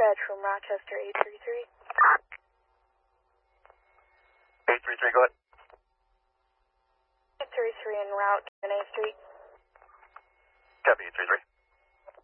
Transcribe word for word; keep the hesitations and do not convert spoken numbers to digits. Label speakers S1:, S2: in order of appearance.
S1: dispatch from Rochester eight three three.
S2: eight three three, go ahead.
S1: eight three three en route to N A Street.
S2: Copy, eight three three.